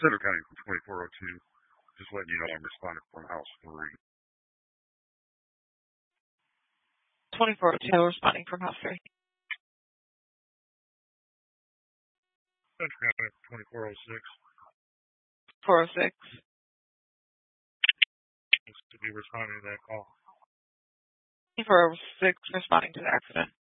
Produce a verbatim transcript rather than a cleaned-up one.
Center County from twenty-four oh two. Just letting you know I'm responding from House three. twenty-four oh two, responding from House three. Center County twenty-four oh six. four oh six. Just to be responding to that call. twenty-four oh six, responding to the accident.